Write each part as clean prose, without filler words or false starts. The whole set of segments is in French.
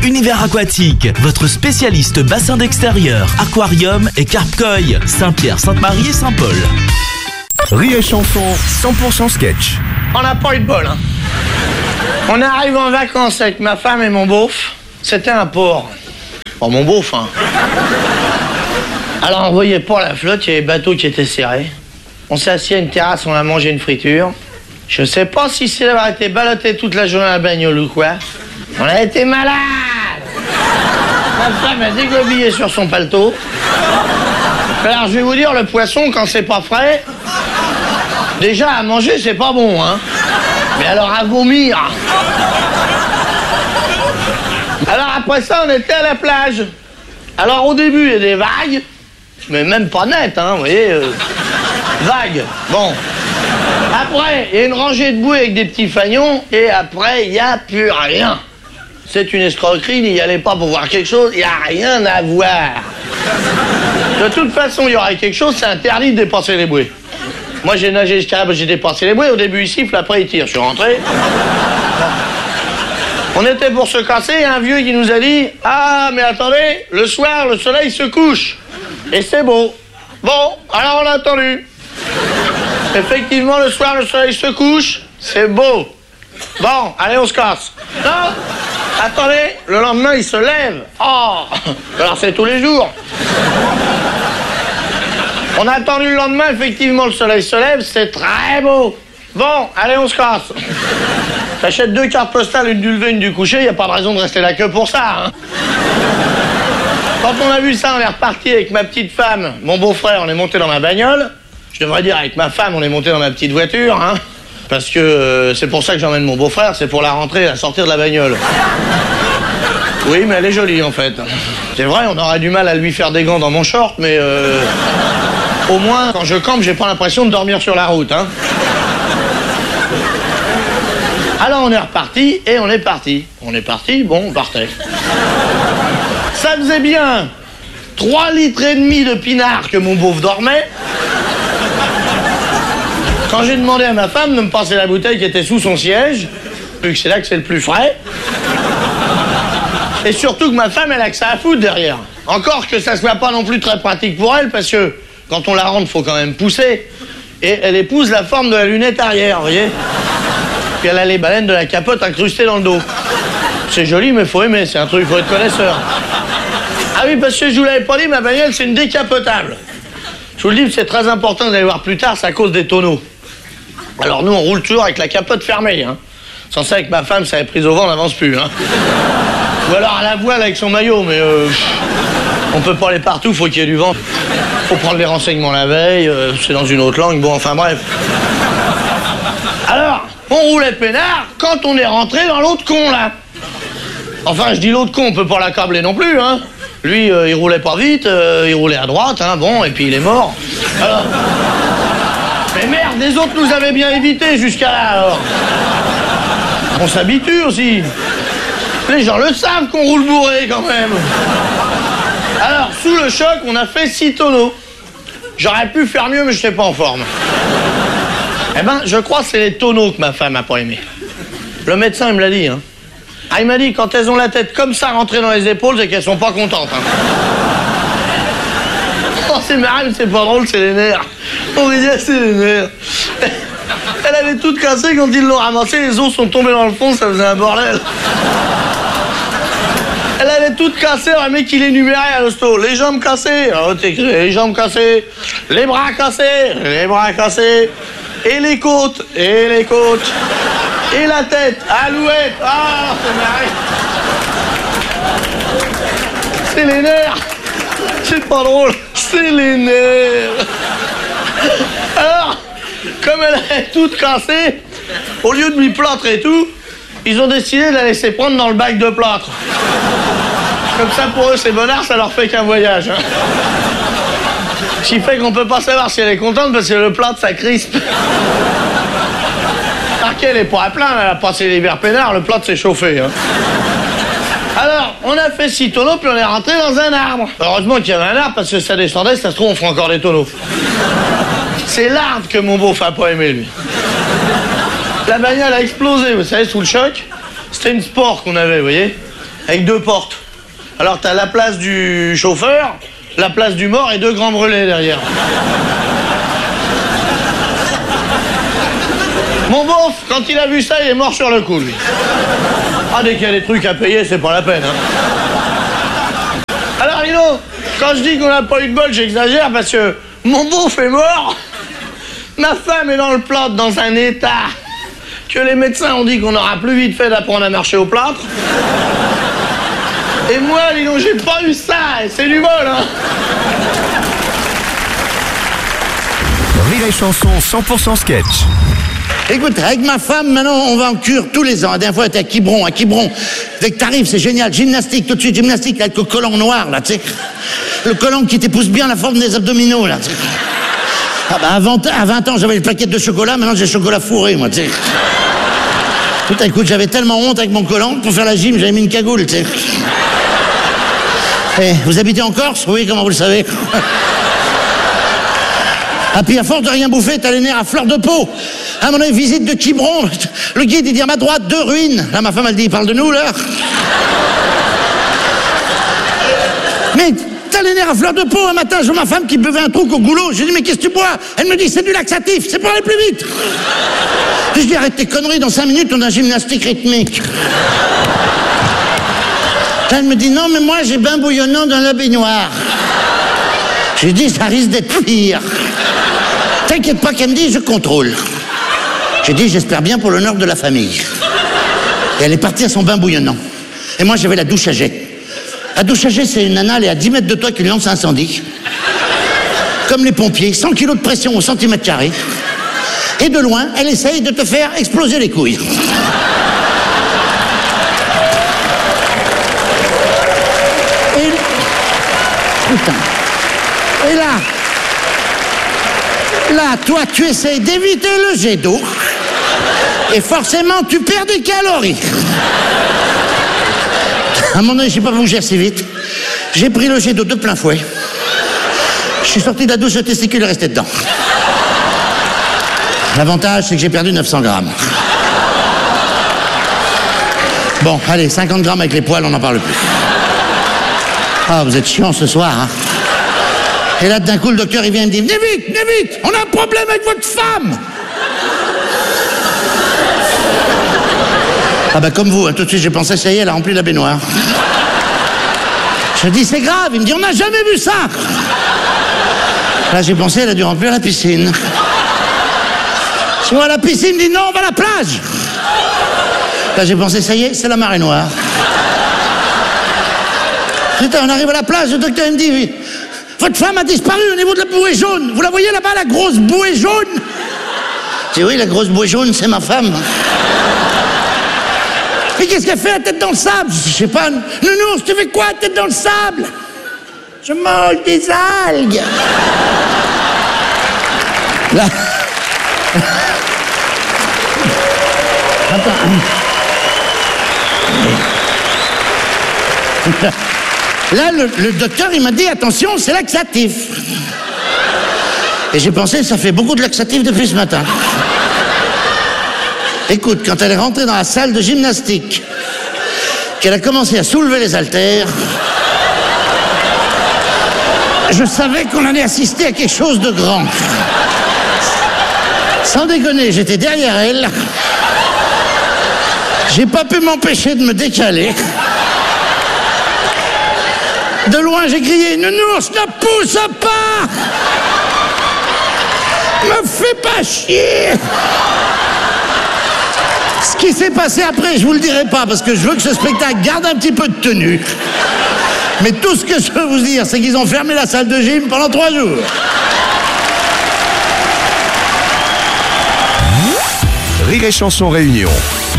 Univers Aquatique, votre spécialiste bassin d'extérieur, aquarium et carpe-koi, Saint-Pierre, Sainte-Marie et Saint-Paul. Rire et chanson, 100% sketch. On n'a pas eu de bol, hein. On arrive en vacances avec ma femme et mon beauf. C'était un port. Bon, mon beauf, hein. Alors on voyait pas la flotte, il y avait les bateaux qui étaient serrés. On s'est assis à une terrasse, on a mangé une friture. Je sais pas si c'est d'avoir été ballotté toute la journée à la bagnole ou quoi. On a été malade. Ma femme a déglobillé sur son paletot. Alors je vais vous dire, le poisson, quand c'est pas frais, déjà à manger c'est pas bon, hein. Mais alors à vomir. Alors après ça, on était à la plage. Alors au début, il y a des vagues, mais même pas nettes, hein, vous voyez. Vagues. Bon. Après, il y a une rangée de bouées avec des petits fagnons, et après, il n'y a plus rien. C'est une escroquerie, n'y allez pas pour voir quelque chose, il n'y a rien à voir. De toute façon, il y aurait quelque chose, c'est interdit de dépasser les bouées. Moi, j'ai nagé jusqu'à là, j'ai dépassé les bouées, au début, il siffle, après, il tire. Je suis rentré. On était pour se casser, et un vieux qui nous a dit « Ah, mais attendez, le soir, le soleil se couche. Et c'est beau. » Bon, alors on a attendu. Effectivement, le soir, le soleil se couche, c'est beau. Bon, allez, on se casse. Non, attendez, le lendemain, il se lève. Oh, alors c'est tous les jours. On a attendu le lendemain, effectivement, le soleil se lève, c'est très beau. Bon, allez, on se casse. T'achètes 2 cartes postales, une du lever, une du coucher, y a pas de raison de rester là que pour ça, hein. Quand on a vu ça, on est reparti avec ma petite femme, mon beau-frère, on est monté dans ma bagnole. Je devrais dire avec ma femme, on est monté dans ma petite voiture, hein. Parce que c'est pour ça que j'emmène mon beau-frère, c'est pour la rentrée, la sortir de la bagnole. Oui, mais elle est jolie, en fait. C'est vrai, on aurait du mal à lui faire des gants dans mon short, mais au moins, quand je campe, j'ai pas l'impression de dormir sur la route, hein. Alors on est reparti, et on est parti. On est parti, bon, on partait. Ça faisait bien 3,5 litres de pinard que mon beauf dormait. Quand j'ai demandé à ma femme de me passer la bouteille qui était sous son siège, vu que c'est là que c'est le plus frais. Et surtout que ma femme, elle a que ça à foutre derrière. Encore que ça soit pas non plus très pratique pour elle, parce que quand on la rentre, faut quand même pousser. Et elle épouse la forme de la lunette arrière, vous voyez. Puis elle a les baleines de la capote incrustées dans le dos. C'est joli, mais faut aimer, c'est un truc, faut être connaisseur. Ah oui, parce que je vous l'avais pas dit, ma bagnole, c'est une décapotable. Je vous le dis, c'est très important, vous allez voir plus tard, c'est à cause des tonneaux. Alors nous, on roule toujours avec la capote fermée, hein. Sans ça, avec ma femme, ça avait pris au vent, on n'avance plus, hein. Ou alors à la voile avec son maillot, mais on peut pas aller partout, faut qu'il y ait du vent. Faut prendre les renseignements la veille, c'est dans une autre langue, bon, enfin bref. Alors, on roulait peinard quand on est rentré dans l'autre con, là. Enfin, je dis l'autre con, on peut pas l'accabler non plus, hein. Lui, il roulait pas vite, il roulait à droite, hein, bon, et puis il est mort. Alors... Mais merde, les autres nous avaient bien évité jusqu'à là, alors. On s'habitue aussi. Les gens le savent qu'on roule bourré, quand même. Alors, sous le choc, on a fait 6 tonneaux. J'aurais pu faire mieux, mais je n'étais pas en forme. Eh ben, je crois que c'est les tonneaux que ma femme a pas aimé. Le médecin, il me l'a dit, hein. Ah, il m'a dit, quand elles ont la tête comme ça rentrée dans les épaules, c'est qu'elles sont pas contentes, hein. Oh, c'est marrant, mais c'est pas drôle, c'est les nerfs. On va dire, c'est les nerfs. Elle avait toute cassée quand ils l'ont ramassée, les os sont tombés dans le fond, ça faisait un bordel. Elle avait toute cassée, un mec qui l'énumérait à l'hosto. Les jambes cassées, alors t'écris, les jambes cassées, les bras cassés, et les côtes, et la tête, alouette, ah, c'est marrant. C'est les nerfs. C'est pas drôle, c'est les nerfs. Alors, comme elle est toute cassée, au lieu de lui plâtrer et tout, ils ont décidé de la laisser prendre dans le bac de plâtre. Comme ça, pour eux, c'est bonnard, ça leur fait qu'un voyage, hein. Ce qui fait qu'on peut pas savoir si elle est contente parce que le plâtre, ça crispe. Marqué, elle est pas à plaindre, elle a passé l'hiver peinard, le plâtre s'est chauffé, hein. Alors, on a fait 6 tonneaux, puis on est rentré dans un arbre. Heureusement qu'il y avait un arbre, parce que ça descendait, ça se trouve, on fera encore des tonneaux. C'est l'arbre que mon beauf a pas aimé, lui. La bagnole a explosé, vous savez, sous le choc. C'était une Sport qu'on avait, vous voyez. avec 2 portes. Alors t'as la place du chauffeur, la place du mort et 2 grands brûlés derrière. Mon beauf, quand il a vu ça, il est mort sur le coup, lui. Ah, dès qu'il y a des trucs à payer, c'est pas la peine, hein. Alors, Lino, quand je dis qu'on n'a pas eu de bol, j'exagère parce que mon beauf est mort. Ma femme est dans le plâtre, dans un état que les médecins ont dit qu'on aura plus vite fait d'apprendre à marcher au plâtre. Et moi, Lino, j'ai pas eu ça, et c'est du bol, hein. Rire et chanson 100% sketch. Écoute, avec ma femme, maintenant, on va en cure tous les ans. La dernière fois, on était à Quiberon. Dès que t'arrives, c'est génial. Gymnastique, tout de suite, gymnastique avec le collant noir, là, tu sais. Le collant qui t'épouse bien la forme des abdominaux, là, tu sais. Ah bah, à 20 ans, j'avais les plaquettes de chocolat, maintenant j'ai le chocolat fourré, moi, tu sais. Putain, écoute, j'avais tellement honte avec mon collant, pour faire la gym, j'avais mis une cagoule, tu sais. Eh, vous habitez en Corse? Oui, comment vous le savez? Ah, puis à force de rien bouffer, t'as les nerfs à fleur de peau. À mon avis, visite de Quiberon, le guide, il dit à ma droite, 2 ruines. Là, ma femme, elle dit, il parle de nous, là. Mais t'as les nerfs à fleur de peau. Un matin, je vois ma femme qui buvait un truc au goulot. Je lui dis, mais qu'est-ce que tu bois? Elle me dit, c'est du laxatif, c'est pour aller plus vite. Je dis, arrête tes conneries, dans 5 minutes, on a gymnastique rythmique. Là, elle me dit, non, mais moi, j'ai bain bouillonnant dans la baignoire. J'ai dit, ça risque d'être pire. T'inquiète pas, qu'elle me dit, je contrôle. J'ai dit, j'espère bien pour l'honneur de la famille. Et elle est partie à son bain bouillonnant. Et moi, j'avais la douche à jet. La douche à jet, c'est une nana, elle est à 10 mètres de toi qui lui lance un incendie. Comme les pompiers, 100 kilos de pression au centimètre carré. Et de loin, elle essaye de te faire exploser les couilles. Et... Putain. Et là, toi, tu essayes d'éviter le jet d'eau. Et forcément, tu perds des calories. À un moment donné, je n'ai pas bougé assez vite. J'ai pris le jet d'eau de plein fouet. Je suis sorti de la douche, le testicule est resté dedans. L'avantage, c'est que j'ai perdu 900 grammes. Bon, allez, 50 grammes avec les poils, on n'en parle plus. Ah, vous êtes chiant ce soir, hein. Et là, d'un coup, le docteur, il vient et me dit, venez vite, on a un problème avec votre femme. Ah bah comme vous, hein, tout de suite, j'ai pensé, ça y est, elle a rempli la baignoire. Je dis, c'est grave, il me dit, on n'a jamais vu ça. Là, j'ai pensé, elle a dû remplir la piscine. Je vois la piscine, il me dit, non, on va à la plage. Là, j'ai pensé, ça y est, c'est la marée noire. Putain, on arrive à la plage, le docteur, il me dit, oui. Votre femme a disparu au niveau de la bouée jaune. Vous la voyez là-bas, la grosse bouée jaune? Je dis, oui, la grosse bouée jaune, c'est ma femme. Mais qu'est-ce qu'elle fait, la tête dans le sable? Je sais pas, nounours, tu fais quoi, tête dans le sable? Je mange des algues. Là... Attends. Là, le docteur, il m'a dit, attention, c'est laxatif. Et j'ai pensé, ça fait beaucoup de laxatif depuis ce matin. Écoute, quand elle est rentrée dans la salle de gymnastique, qu'elle a commencé à soulever les haltères, je savais qu'on allait assister à quelque chose de grand. Sans déconner, j'étais derrière elle. J'ai pas pu m'empêcher de me décaler. De loin, j'ai crié, nounours, ne pousse pas! Me fais pas chier! Ce qui s'est passé après, je vous le dirai pas, parce que je veux que ce spectacle garde un petit peu de tenue. Mais tout ce que je veux vous dire, c'est qu'ils ont fermé la salle de gym pendant 3 jours. Rire et chanson réunion.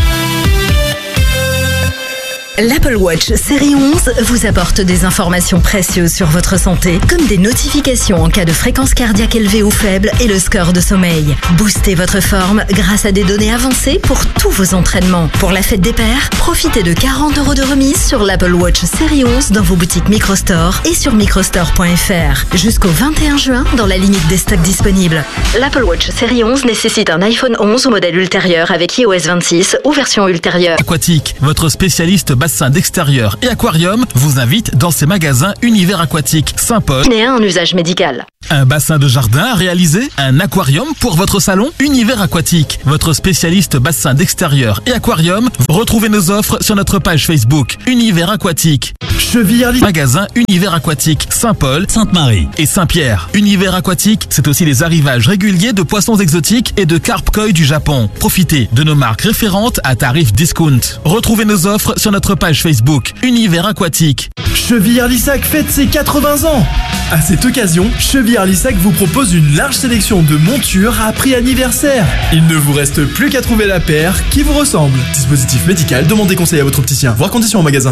L'Apple Watch série 11 vous apporte des informations précieuses sur votre santé, comme des notifications en cas de fréquence cardiaque élevée ou faible et le score de sommeil. Boostez votre forme grâce à des données avancées pour tous vos entraînements. Pour la fête des pères, profitez de 40 € de remise sur l'Apple Watch série 11 dans vos boutiques Microstore et sur microstore.fr. Jusqu'au 21 juin dans la limite des stocks disponibles. L'Apple Watch série 11 nécessite un iPhone 11 ou modèle ultérieur avec iOS 26 ou version ultérieure. Aquatique, votre spécialiste bassins d'extérieur et aquarium vous invite dans ses magasins Univers Aquatique Saint-Paul. Un usage médical. Un bassin de jardin à réaliser, un aquarium pour votre salon, Univers Aquatique, votre spécialiste bassin d'extérieur et aquarium. Retrouvez nos offres sur notre page Facebook Univers Aquatique. Chevillardy. Magasin Univers Aquatique Saint-Paul, Sainte-Marie et Saint-Pierre. Univers Aquatique, c'est aussi les arrivages réguliers de poissons exotiques et de carpe koi du Japon. Profitez de nos marques référentes à tarif discount. Retrouvez nos offres sur notre page Facebook Univers Aquatique. Chevillardy-Sac fête ses 80 ans. À cette occasion, Chevillardy-Sac vous propose une large sélection de montures à prix anniversaire. Il ne vous reste plus qu'à trouver la paire qui vous ressemble. Dispositif médical, demandez conseil à votre opticien. Voir conditions en magasin.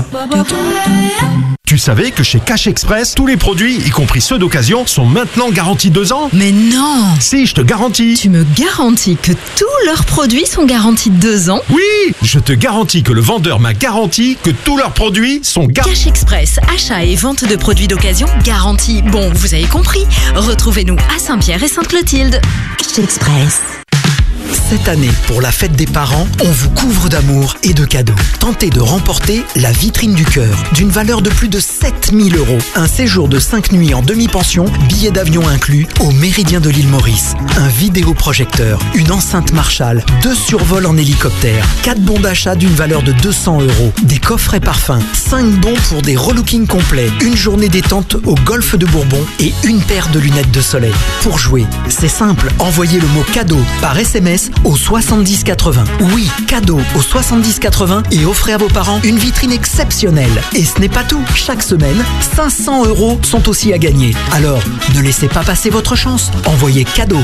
Tu savais que chez Cash Express, tous les produits, y compris ceux d'occasion, sont maintenant garantis 2 ans? Mais non! Si, je te garantis. Tu me garantis que tous leurs produits sont garantis 2 ans? Oui! Je te garantis que le vendeur m'a garanti que tous leurs produits sont garantis. Cash Express, achat et vente de produits d'occasion garantis. Bon, vous avez compris. Retrouvez-nous à Saint-Pierre et Sainte-Clotilde. Cash Express. Cette année, pour la fête des parents, on vous couvre d'amour et de cadeaux. Tentez de remporter la vitrine du cœur, d'une valeur de plus de 7 000 €. Un séjour de 5 nuits en demi-pension, billets d'avion inclus, au Méridien de l'île Maurice. Un vidéoprojecteur, une enceinte Marshall, 2 survols en hélicoptère, 4 bons d'achat d'une valeur de 200 €, des coffrets parfums, 5 bons pour des relookings complets, une journée détente au golfe de Bourbon et une paire de lunettes de soleil. Pour jouer, c'est simple, envoyez le mot cadeau par SMS au 7080. Oui, cadeau au 7080 et offrez à vos parents une vitrine exceptionnelle. Et ce n'est pas tout. Chaque semaine, 500 € sont aussi à gagner. Alors, ne laissez pas passer votre chance. Envoyez cadeau,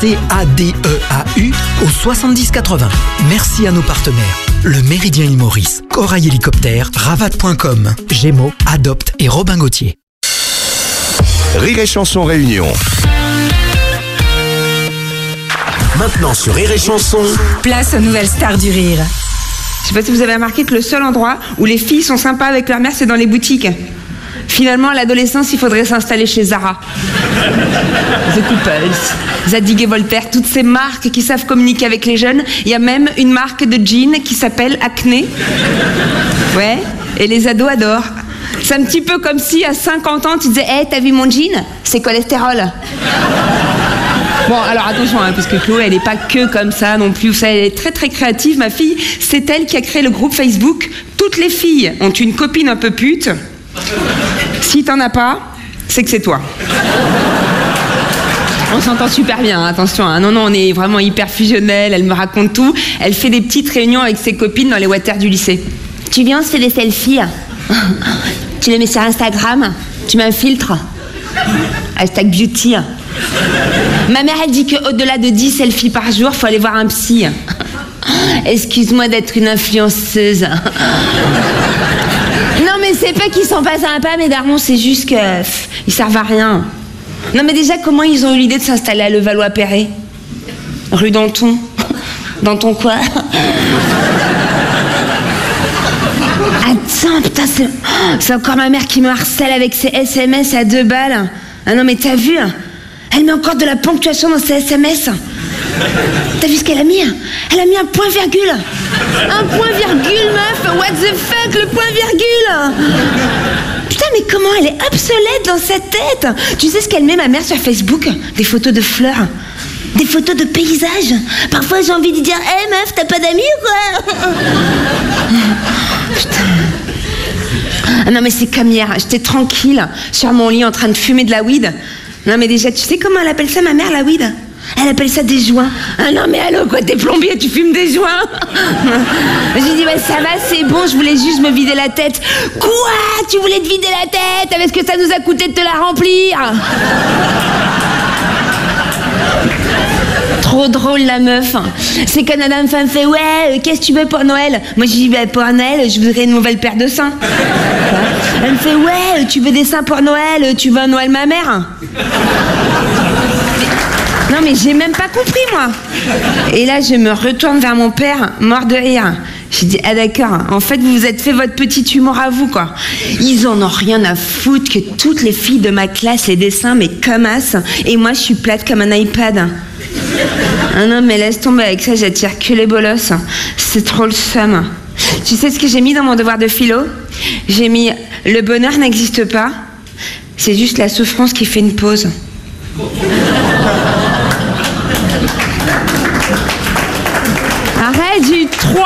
CADEAU au 7080. Merci à nos partenaires. Le Méridien Île Maurice, Corail Hélicoptère, Ravat.com, Gémeaux, Adopte et Robin Gauthier. Rire et Chanson Réunion. Maintenant sur Rire et Chanson. Place aux nouvelles stars du rire. Je sais pas si vous avez remarqué que le seul endroit où les filles sont sympas avec leur mère, c'est dans les boutiques. Finalement, à l'adolescence, il faudrait s'installer chez Zara. The Couples, Zadig et Voltaire, toutes ces marques qui savent communiquer avec les jeunes. Il y a même une marque de jeans qui s'appelle Acné. Ouais, et les ados adorent. C'est un petit peu comme si à 50 ans, tu disais « Hey, t'as vu mon jean? C'est cholestérol ». Bon, alors attention, parce que Chloé, elle n'est pas que comme ça non plus. Vous savez, elle est très très créative, ma fille. C'est elle qui a créé le groupe Facebook. Toutes les filles ont une copine un peu pute. Si t'en as pas, c'est que c'est toi. On s'entend super bien, attention. Non, on est vraiment hyper fusionnels. Elle me raconte tout. Elle fait des petites réunions avec ses copines dans les water du lycée. Tu viens, on se fait des selfies. Tu les mets sur Instagram. Tu mets un filtre. Hashtag beauty. Ma mère, elle dit qu'au-delà de 10 selfies par jour, faut aller voir un psy. Excuse-moi d'être une influenceuse. Non, mais c'est pas qu'ils sont pas sympas, mes darons, c'est juste qu'ils servent à rien. Non, mais déjà, comment ils ont eu l'idée de s'installer à Levallois-Perret? Rue Danton. Danton quoi? Attends, putain, c'est encore ma mère qui me harcèle avec ses SMS à 2 balles. Ah non, mais t'as vu? Elle met encore de la ponctuation dans ses SMS. T'as vu ce qu'elle a mis? Elle a mis un point virgule. Un point virgule, meuf. What the fuck, le point virgule? Putain, mais comment elle est obsolète dans sa tête? Tu sais ce qu'elle met, ma mère, sur Facebook? Des photos de fleurs. Des photos de paysages. Parfois, j'ai envie de dire « Hey, meuf, t'as pas d'amis ou quoi ?» Putain. Ah non, mais c'est comme hier. J'étais tranquille sur mon lit en train de fumer de la weed. Non, mais déjà, tu sais comment elle appelle ça, ma mère, la weed? Elle appelle ça des joints. Ah non, mais allô, quoi, t'es plombier, tu fumes des joints? J'ai dit, bah ça va, c'est bon, je voulais juste me vider la tête. Quoi? Tu voulais te vider la tête? Avec ce que ça nous a coûté de te la remplir? Trop drôle, la meuf. C'est quand Madame Femme fait, ouais, qu'est-ce que tu veux pour Noël? Moi, je dis, bah, pour Noël, je voudrais une nouvelle paire de seins. Elle me fait, ouais, tu veux des seins pour Noël? Tu veux un Noël ma mère? Non, mais j'ai même pas compris, moi. Et là, je me retourne vers mon père, mort de rire. J'ai dit, ah d'accord, en fait, vous vous êtes fait votre petit humour à vous, quoi. Ils en ont rien à foutre que toutes les filles de ma classe aient des seins, mais comme as, et moi, je suis plate comme un iPad. Ah non, mais laisse tomber avec ça, j'attire que les bolosses. C'est trop le seum. Tu sais ce que j'ai mis dans mon devoir de philo? J'ai mis « Le bonheur n'existe pas, c'est juste la souffrance qui fait une pause ». Arrête, j'ai eu 3.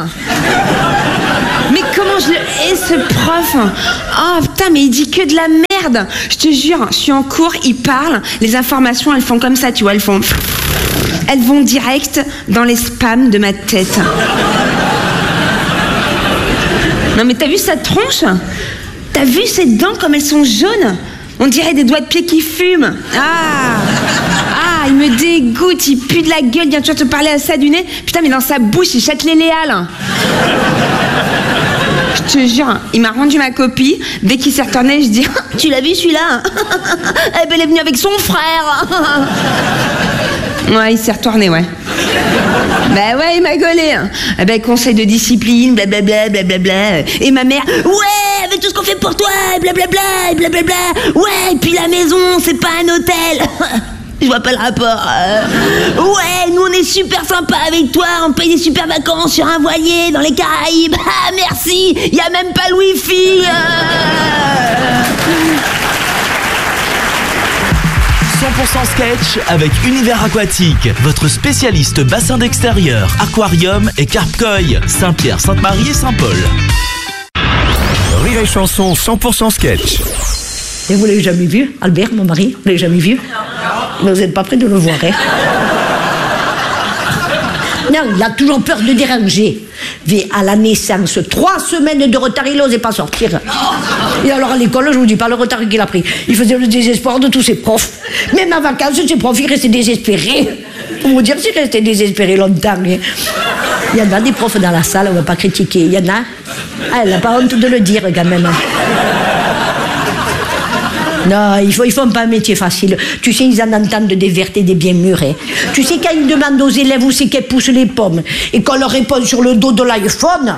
Mais comment je le hais, ce prof? Oh putain, mais il dit que de la merde. Je te jure, je suis en cours, il parle, les informations, elles font comme ça, tu vois, elles vont direct dans les spams de ma tête. Non mais t'as vu sa tronche? T'as vu ses dents comme elles sont jaunes? On dirait des doigts de pied qui fument. Il me dégoûte, il pue de la gueule, viens tu vas te parler à ça du nez. Putain mais dans sa bouche il châte les léales. Je te jure, il m'a rendu ma copie. Dès qu'il s'est retourné, je dis « Tu l'as vu celui-là ?» Eh ben elle est venue avec son frère. Ouais, il s'est retourné, ouais. Bah ouais, il m'a gaulé. Eh ben conseil de discipline, blablabla, blablabla. Et ma mère, ouais, avec tout ce qu'on fait pour toi, blablabla, blablabla. Ouais, et puis la maison, c'est pas un hôtel. Je vois pas le rapport. Ouais, nous on est super sympa avec toi, on paye des super vacances sur un voilier dans les Caraïbes. Ah merci, y a même pas le wifi. 100% sketch avec Univers Aquatique, votre spécialiste bassin d'extérieur, aquarium et carpe-koi, Saint-Pierre, Sainte-Marie et Saint-Paul. Rire et chanson 100% sketch. Et vous l'avez jamais vu, Albert, mon mari? Vous l'avez jamais vu? Mais vous n'êtes pas prêt de le voir, hein? Non, il a toujours peur de déranger. Mais à la naissance, 3 semaines de retard, il n'osait pas sortir. Et alors à l'école, je vous dis pas le retard qu'il a pris. Il faisait le désespoir de tous ses profs. Même en vacances, ses profs, ils restaient désespérés. Pour vous dire, s'ils restaient désespérés longtemps. Hein. Il y en a des profs dans la salle, on ne va pas critiquer. Il y en a. Ah, elle n'a pas honte de le dire quand même. Non, ils font pas un métier facile. Tu sais, ils en entendent des vertes et des bien mûres. Hein. Tu sais, quand ils demandent aux élèves où c'est qu'elles poussent les pommes et qu'on leur répond sur le dos de l'iPhone,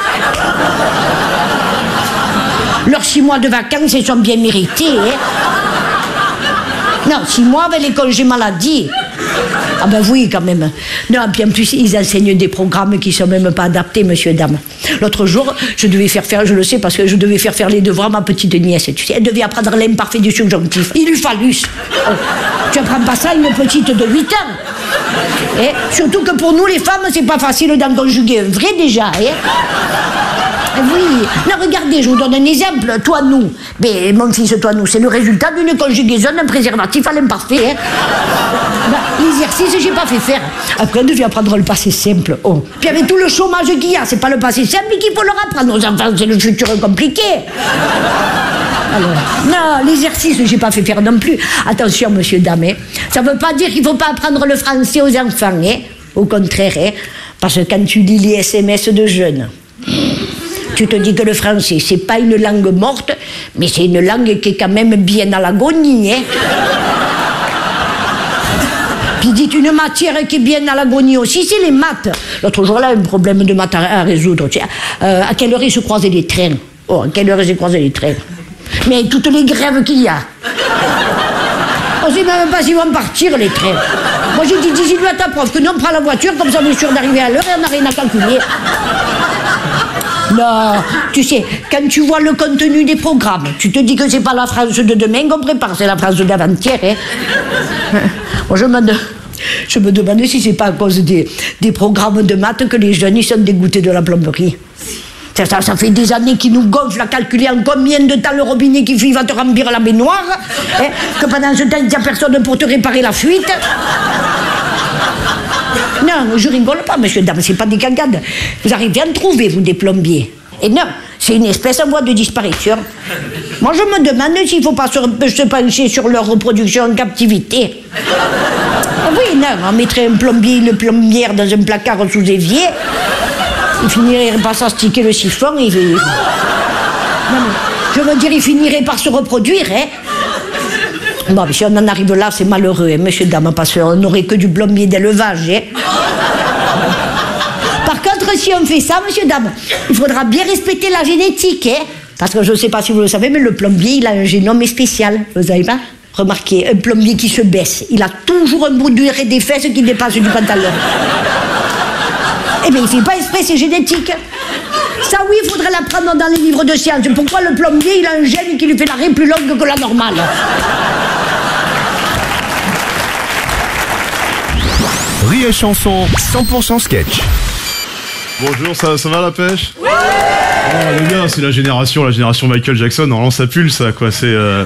leurs 6 mois de vacances, ils sont bien mérités. Hein. Non, 6 mois avec les congés maladie. Ah ben oui, quand même. Non, puis en plus, ils enseignent des programmes qui sont même pas adaptés, monsieur, dame. L'autre jour, je devais faire, je le sais, parce que je devais faire les devoirs à ma petite nièce. Tu sais, elle devait apprendre l'imparfait du subjonctif. Il lui fallus. Oh, tu apprends pas ça à une petite de 8 ans. Et surtout que pour nous, les femmes, c'est pas facile d'en conjuguer un vrai déjà. Hein. Oui, non, regardez, je vous donne un exemple. Toi, nous. Mais mon fils, toi, nous, c'est le résultat d'une conjugaison d'un préservatif à l'imparfait. Hein. Ben, l'exercice, j'ai pas fait faire. Après, on devait apprendre le passé simple. Oh. Puis avec tout le chômage qu'il y a, c'est pas le passé simple qu'il faut leur apprendre aux enfants, c'est le futur compliqué. Alors, non, l'exercice, j'ai pas fait faire non plus. Attention, monsieur, dame, hein. Ça veut pas dire qu'il faut pas apprendre le français aux enfants, hein. Au contraire, hein. Parce que quand tu lis les SMS de jeunes, tu te dis que le français, c'est pas une langue morte, mais c'est une langue qui est quand même bien à l'agonie, hein. Puis dites une matière qui est bien à l'agonie aussi, c'est les maths. L'autre jour, là, un problème de maths à résoudre. À quelle heure ils se croisaient les trains? Oh, à quelle heure ils se croisaient les trains? Mais toutes les grèves qu'il y a. On sait même pas s'ils vont partir, les trains. Moi, j'ai dit, dis-lui à ta prof que nous, on prend la voiture, comme ça, on est sûr d'arriver à l'heure et on n'a rien à calculer. Non, tu sais, quand tu vois le contenu des programmes, tu te dis que c'est pas la France de demain qu'on prépare, c'est la France d'avant-hier. Hein. Moi, je me demande si c'est pas à cause des programmes de maths que les jeunes ils sont dégoûtés de la plomberie. Ça fait des années qu'ils nous gonflent à calculer en combien de temps le robinet qui fuit va te remplir la baignoire, hein, que pendant ce temps, il n'y a personne pour te réparer la fuite. Non, je rigole pas, monsieur, dame, c'est pas des cagades. Vous arrivez à en trouver, vous, des plombiers. Et non, c'est une espèce en voie de disparition. Moi, je me demande s'il ne faut pas se pencher sur leur reproduction en captivité. Ah oui, non, on mettrait un plombier, une plombière dans un placard sous évier. Il finirait par s'astiquer le siphon et... Non, mais, je veux dire, il finirait par se reproduire, hein. Bon, mais si on en arrive là, c'est malheureux, hein, monsieur, dame, parce qu'on n'aurait que du plombier d'élevage, hein. Par contre, si on fait ça, monsieur, dame, il faudra bien respecter la génétique, hein. Parce que je ne sais pas si vous le savez, mais le plombier, il a un génome spécial, vous savez pas? Remarquez, un plombier qui se baisse, il a toujours un bout duré des fesses qui dépasse du pantalon. Eh bien, il ne fait pas exprès, c'est génétique. Ça oui, il faudrait l'apprendre dans les livres de sciences. Pourquoi le plombier, il a un gène qui lui fait l'arrêt plus longue que la normale? Rire et chanson, 100% sketch. Bonjour, ça va la pêche? Ouais. Oh, les gars, c'est la génération Michael Jackson. Normalement, ça pulse, ça, quoi. C'est